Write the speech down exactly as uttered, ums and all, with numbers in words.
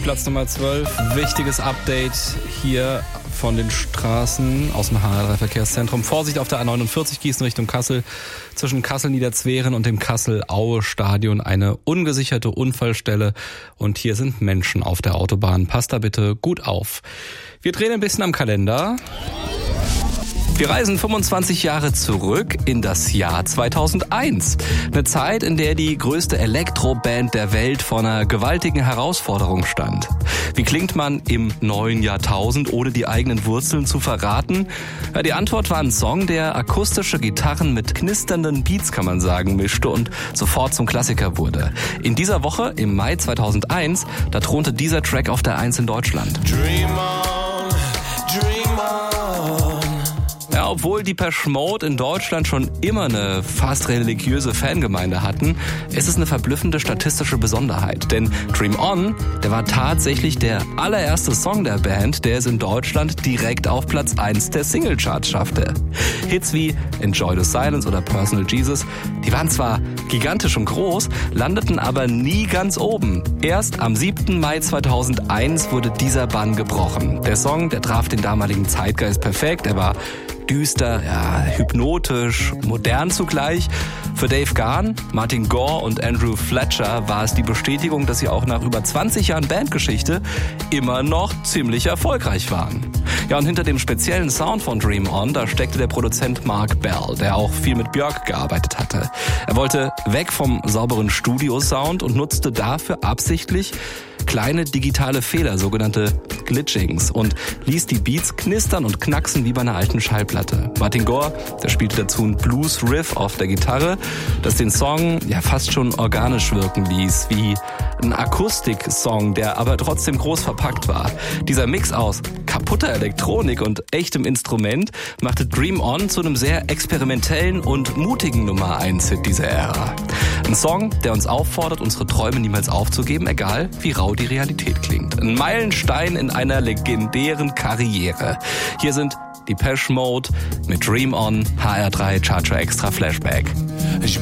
Platz Nummer zwölf, wichtiges Update hier von den Straßen aus dem H R drei Verkehrszentrum. Vorsicht auf der A neunundvierzig Gießen Richtung Kassel. Zwischen Kassel-Niederzweren und dem Kassel-Aue-Stadion eine ungesicherte Unfallstelle. Und hier sind Menschen auf der Autobahn. Passt da bitte gut auf. Wir drehen ein bisschen am Kalender. Wir reisen fünfundzwanzig Jahre zurück in das Jahr zweitausendeins. Eine Zeit, in der die größte Elektroband der Welt vor einer gewaltigen Herausforderung stand. Wie klingt man im neuen Jahrtausend, ohne die eigenen Wurzeln zu verraten? Ja, die Antwort war ein Song, der akustische Gitarren mit knisternden Beats, kann man sagen, mischte und sofort zum Klassiker wurde. In dieser Woche, im Mai zweitausendeins, da thronte dieser Track auf der Eins in Deutschland. Dream on, dream on. Ja, obwohl Depeche Mode in Deutschland schon immer eine fast religiöse Fangemeinde hatten, ist es eine verblüffende statistische Besonderheit. Denn Dream On, der war tatsächlich der allererste Song der Band, der es in Deutschland direkt auf Platz eins der Singlecharts schaffte. Hits wie Enjoy the Silence oder Personal Jesus, die waren zwar gigantisch und groß, landeten aber nie ganz oben. Erst am siebten Mai zweitausendeins wurde dieser Bann gebrochen. Der Song, der traf den damaligen Zeitgeist perfekt, er war düster, ja, hypnotisch, modern zugleich. Für Dave Gahan, Martin Gore und Andrew Fletcher war es die Bestätigung, dass sie auch nach über zwanzig Jahren Bandgeschichte immer noch ziemlich erfolgreich waren. Ja, und hinter dem speziellen Sound von Dream On, da steckte der Produzent Mark Bell, der auch viel mit Björk gearbeitet hatte. Er wollte weg vom sauberen Studio-Sound und nutzte dafür absichtlich kleine digitale Fehler, sogenannte Glitchings, und ließ die Beats knistern und knacksen wie bei einer alten Schallplatte. Martin Gore, der spielte dazu einen Blues-Riff auf der Gitarre, das den Song ja fast schon organisch wirken ließ, wie ein Akustik-Song, der aber trotzdem groß verpackt war. Dieser Mix aus kaputter Elektronik und echtem Instrument machte Dream On zu einem sehr experimentellen und mutigen Nummer eins Hit dieser Ära. Ein Song, der uns auffordert, unsere Träume niemals aufzugeben, egal wie rau die Realität klingt. Ein Meilenstein in einer legendären Karriere. Hier sind Depeche Mode mit Dream On, H R drei Charger Extra Flashback.